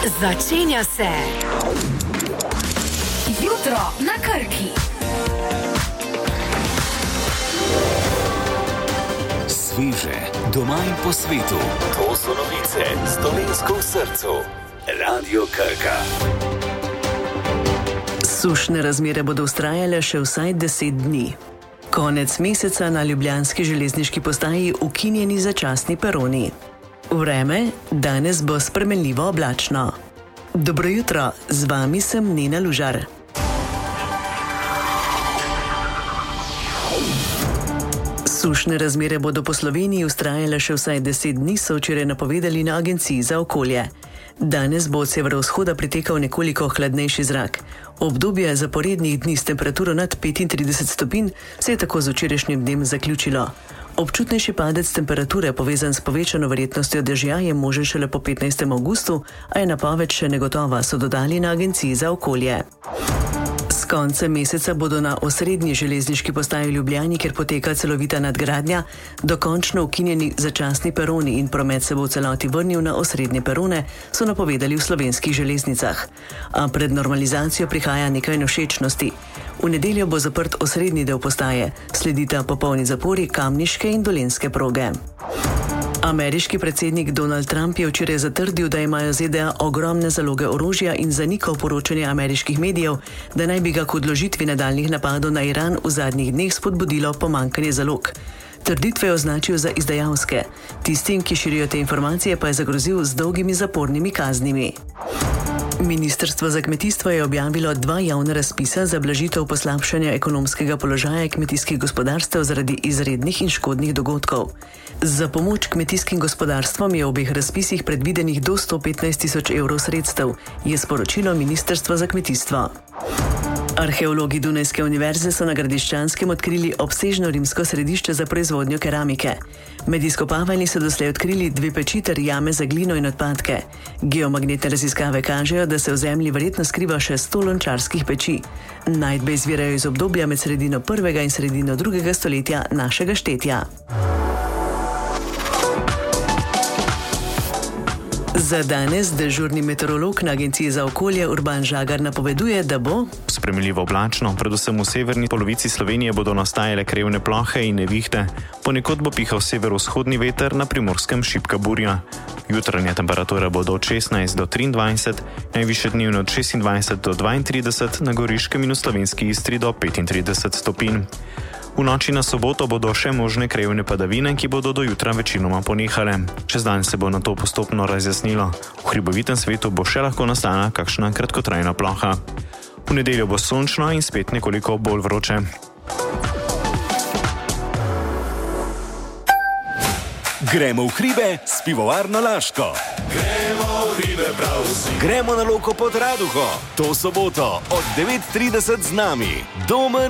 Začenja se Jutro na Krki. Sveže, doma in po svetu. To so novice z Dolenjsko v srcu. Radio Krka. Sušne razmere bodo vztrajale še vsaj 10 dni. Konec meseca na ljubljanski železniški postaji ukinjeni začasni peroni. Vreme danes bo spremenljivo oblačno. Dobro jutro, z vami sem Nena Lužar. Sušne razmere bodo po Sloveniji vztrajale še vsaj 10 dni, so včeraj napovedali na Agenciji za okolje. Danes bo od severovzhoda pritekal nekoliko hladnejši zrak. Obdobje zaporednih dni s temperaturo nad 35 stopinj se je tako z včerajšnjim dnem zaključilo. Občutnejši padec temperature, povezan s povečano verjetnostjo dežja, je možen šele po 15. avgustu, a je napoved še negotova, so dodali na Agenciji za okolje. S koncem meseca bodo na osrednji železniški postaji v Ljubljani, kjer poteka celovita nadgradnja, dokončno ukinjeni začasni peroni in promet se bo v celoti vrnil na osrednje perone, so napovedali v Slovenskih železnicah. A pred normalizacijo prihaja nekaj nevšečnosti. V nedeljo bo zaprt osrednji del postaje, sledita popolni zapori kamniške in dolenjske proge. Ameriški predsednik Donald Trump je včeraj zatrdil, da imajo ZDA ogromne zaloge orožja in zanikal poročanje ameriških medijev, da naj bi ga k odložitvi nadaljnjih napadov na Iran v zadnjih dneh spodbudilo pomanjkanje zalog. Trditve je označil za izdajalske. Tistim, ki širijo te informacije, pa je zagrozil z dolgimi zapornimi kaznimi. Ministrstvo za kmetijstvo je objavilo 2 javna razpisa za blažitev poslabšanja ekonomskega položaja kmetijskih gospodarstev zaradi izrednih in škodnih dogodkov. Za pomoč kmetijskim gospodarstvom je v obeh razpisih predvidenih do 115 tisoč evrov sredstev, je sporočilo Ministrstvo za kmetijstvo. Arheologi Dunajske univerze so na Gradiščanskem odkrili obsežno rimsko središče za proizvodnjo keramike. Med izkopavanji so doslej odkrili 2 peči ter jame za glino in odpadke. Geomagnetne raziskave kažejo, da se v zemlji verjetno skriva še 100 lončarskih peči. Najdbe izvirajo iz obdobja med sredino 1. in sredino 2. stoletja našega štetja. Za danes dežurni meteorolog na Agenciji za okolje Urban Žagar napoveduje, da bo sprejemljivo oblačno, predvsem v severni polovici Slovenije bodo nastajale krevne plohe in nevihte, ponekod bo pihal severovzhodni veter, na Primorskem šibka burja. Jutranje temperature bodo od 16 do 23, najvišje dnevne od 26 do 32, na Goriškem in v Slovenski Istri do 35 stopinj. V noči na soboto bodo še možne krevne padavine, ki bodo do jutra večinoma ponehale. Čez dan se bo nato postopno razjasnilo. V hribovitem svetu bo še lahko nastala kakšna kratkotrajna ploha. V nedeljo bo sončno in spet nekoliko bolj vroče. Gremo v hribe s pivovarno Laško. Gremo v hribe prav vsi. Gremo na Loko pod Raduho. To soboto od 9:30 z nami. Domen